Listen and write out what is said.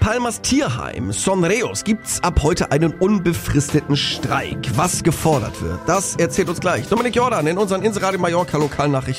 Palmas Tierheim Sonreos gibt's ab heute einen unbefristeten Streik. Was gefordert wird, das erzählt uns gleich Dominik Jordan in unseren Inseradio Mallorca Lokalnachrichten.